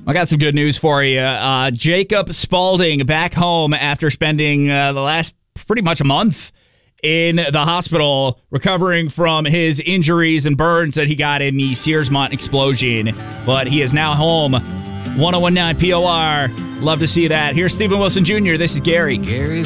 I got some good news for you. Jacob Spaulding back home after spending the last pretty much a month in the hospital recovering from his injuries and burns that he got in the Searsmont explosion. But he is now home. 1019 POR. Love to see that. Here's Stephen Wilson Jr. This is Gary. Gary